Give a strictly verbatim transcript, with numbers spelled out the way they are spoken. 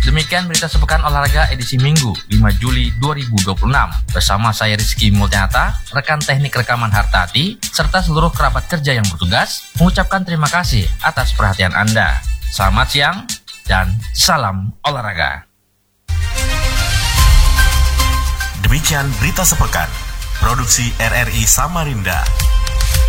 Demikian berita sepekan olahraga edisi Minggu lima Juli dua ribu dua puluh enam. Bersama saya Rizky Multianata, rekan teknik rekaman Hartati, serta seluruh kerabat kerja yang bertugas, mengucapkan terima kasih atas perhatian Anda. Selamat siang dan salam olahraga. Demikian berita sepekan, produksi R R I Samarinda.